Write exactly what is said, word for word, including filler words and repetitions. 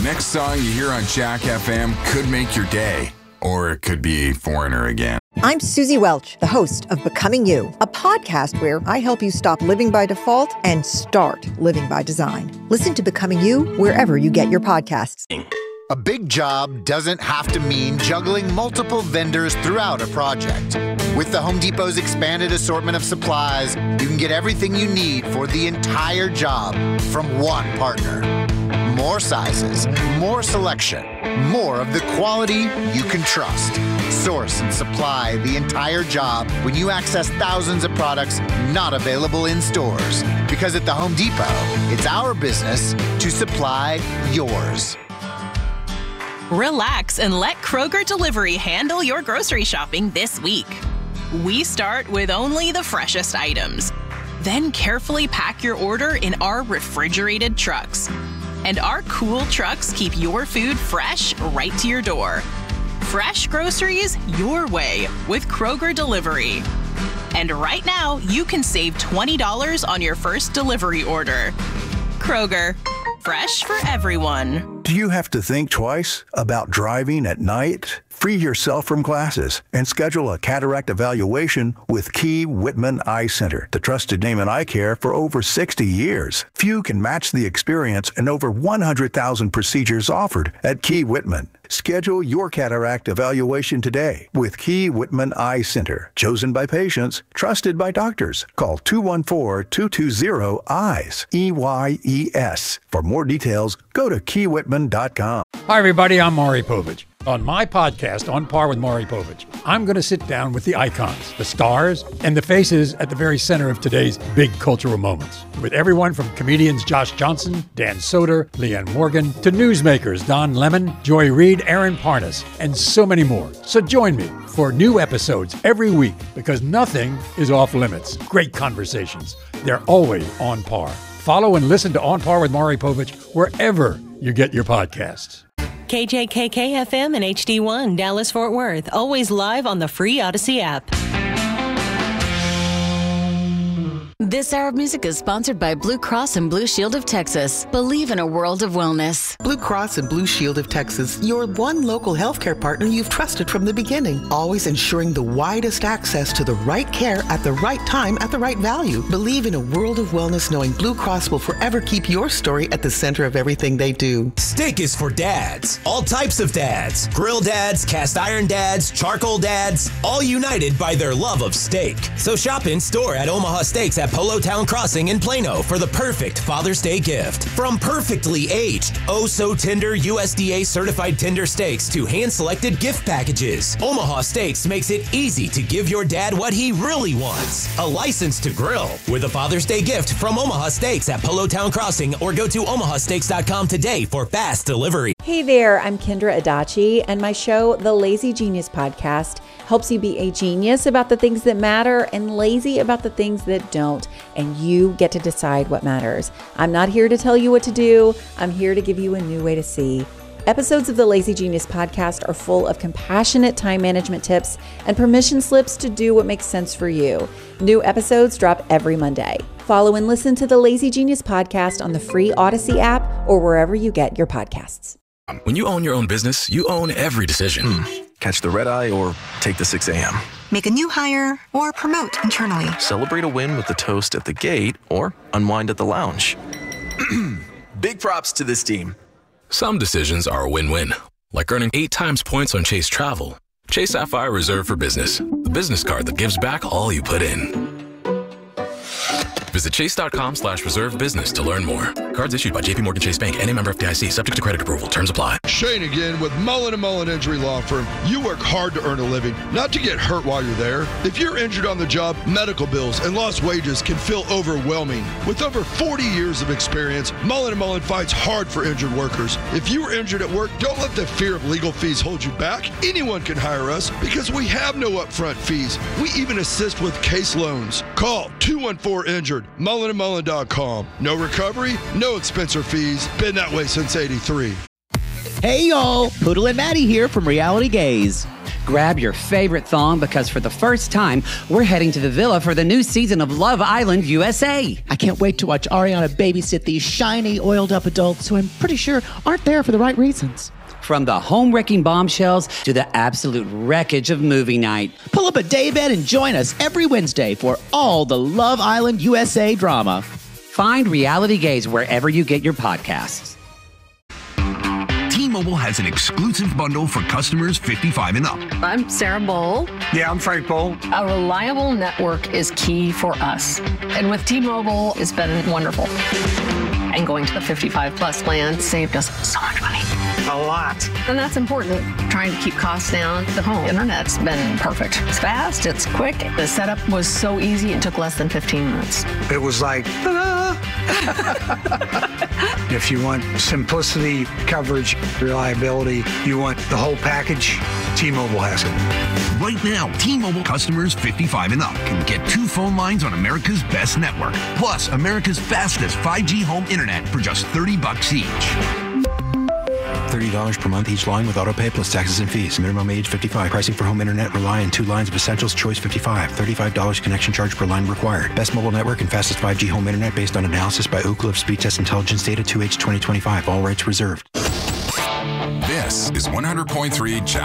next song you hear on Jack F M could make your day, or it could be Foreigner again. I'm Susie Welch, the host of Becoming You, a podcast where I help you stop living by default and start living by design. Listen to Becoming You wherever you get your podcasts. A big job doesn't have to mean juggling multiple vendors throughout a project. With the Home Depot's expanded assortment of supplies, you can get everything you need for the entire job from one partner. More sizes, more selection, more of the quality you can trust. Source and supply the entire job when you access thousands of products not available in stores. Because at the Home Depot, it's our business to supply yours. Relax and let Kroger Delivery handle your grocery shopping this week. We start with only the freshest items. Then carefully pack your order in our refrigerated trucks. And our cool trucks keep your food fresh right to your door. Fresh groceries your way with Kroger Delivery. And right now, you can save twenty dollars on your first delivery order. Kroger, fresh for everyone. Do you have to think twice about driving at night? Free yourself from glasses and schedule a cataract evaluation with Key Whitman Eye Center, the trusted name in eye care for over sixty years. Few can match the experience and over one hundred thousand procedures offered at Key Whitman. Schedule your cataract evaluation today with Key Whitman Eye Center, chosen by patients, trusted by doctors. Call two one four, two two zero, EYES, E Y E S. For more details, go to key whitman dot com. Hi, everybody. I'm Maury Povich. On my podcast, On Par with Maury Povich, I'm going to sit down with the icons, the stars, and the faces at the very center of today's big cultural moments. With everyone from comedians Josh Johnson, Dan Soder, Leanne Morgan, to newsmakers Don Lemon, Joy Reid, Aaron Parnas, and so many more. So join me for new episodes every week because nothing is off limits. Great conversations. They're always on par. Follow and listen to On Par with Maury Povich wherever you get your podcasts. K J K K F M and H D one, Dallas-Fort Worth. Always live on the free Odyssey app. This hour of music is sponsored by Blue Cross and Blue Shield of Texas. Believe in a world of wellness. Blue Cross and Blue Shield of Texas, your one local healthcare partner you've trusted from the beginning. Always ensuring the widest access to the right care at the right time at the right value. Believe in a world of wellness knowing Blue Cross will forever keep your story at the center of everything they do. Steak is for dads. All types of dads. Grill dads, cast iron dads, charcoal dads. All united by their love of steak. So shop in store at Omaha Steaks at Polo Town Crossing in Plano for the perfect Father's Day gift. From perfectly aged, oh so tender U S D A certified tender steaks to hand-selected gift packages, Omaha Steaks makes it easy to give your dad what he really wants. A license to grill with a Father's Day gift from Omaha Steaks at Polo Town Crossing, or go to omaha steaks dot com today for fast delivery. Hey there, I'm Kendra Adachi, and my show, The Lazy Genius Podcast, helps you be a genius about the things that matter and lazy about the things that don't, and you get to decide what matters. I'm not here to tell you what to do. I'm here to give you a new way to see. Episodes of the Lazy Genius Podcast are full of compassionate time management tips and permission slips to do what makes sense for you. New episodes drop every Monday. Follow and listen to the Lazy Genius Podcast on the free Odyssey app or wherever you get your podcasts. When you own your own business, you own every decision. Hmm. Catch the red eye or take the six a.m. Make a new hire or promote internally. Celebrate a win with the toast at the gate or unwind at the lounge. Big props to this team. Some decisions are a win-win, like earning eight times points on Chase Travel. Chase Sapphire Reserve for Business, the business card that gives back all you put in. Visit chase.com slash reserve business to learn more. Cards issued by J P Morgan Chase Bank and a member F D I C, subject to credit approval. Terms apply. Shane again with Mullen and Mullen Injury Law Firm. You work hard to earn a living, not to get hurt while you're there. If you're injured on the job, medical bills and lost wages can feel overwhelming. With over forty years of experience, Mullen and Mullen fights hard for injured workers. If you were injured at work, don't let the fear of legal fees hold you back. Anyone can hire us because we have no upfront fees. We even assist with case loans. Call two one four injured. mullen and mullen dot com. No recovery, no expense or fees. Been that way since eighty-three. Hey y'all, Poodle and Maddie here from Reality Gaze. Grab your favorite thong because for the first time, we're heading to the villa for the new season of Love Island U S A. I can't wait to watch Ariana babysit these shiny, oiled-up adults who I'm pretty sure aren't there for the right reasons. From the home-wrecking bombshells to the absolute wreckage of movie night. Pull up a daybed and join us every Wednesday for all the Love Island U S A drama. Find Reality Gaze wherever you get your podcasts. T-Mobile has an exclusive bundle for customers fifty-five and up. I'm Sarah Bowl. Yeah, I'm Frank Bowl. A reliable network is key for us. And with T-Mobile, it's been wonderful. And going to the fifty-five plus plan saved us so much money. A lot. And that's important. Trying to keep costs down. The home internet's been perfect. It's fast, it's quick. The setup was so easy, it took less than fifteen minutes. It was like, ta-da! If you want simplicity, coverage, reliability, you want the whole package, T-Mobile has it. Right now, T-Mobile customers fifty-five and up can get two phone lines on America's best network, plus America's fastest five G home internet for just thirty bucks each. thirty dollars per month each line with autopay plus taxes and fees. Minimum age fifty-five. Pricing for home internet rely on two lines of Essentials Choice fifty-five. thirty-five dollars connection charge per line required. Best mobile network and fastest five G home internet based on analysis by Ookla of Speed Test Intelligence Data two H twenty twenty-five. All rights reserved. This is one hundred point three Jack